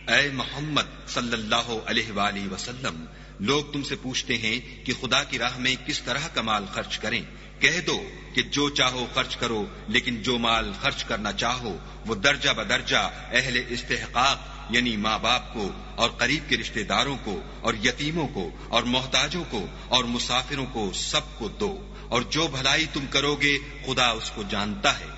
ऐ मोहम्मद सल्लल्लाहु अलैहि वसल्लम, लोग तुमसे पूछते हैं कि खुदा की राह में किस तरह का माल खर्च करें। कह दो कि जो चाहो खर्च करो, लेकिन जो माल खर्च करना चाहो वो दर्जा बदर्जा अहले इस्तेहकाक यानी माँ बाप को और करीब के रिश्तेदारों को और यतीमों को और मोहताजों को और मुसाफिरों को सबको दो, और जो भलाई तुम करोगे खुदा उसको जानता है।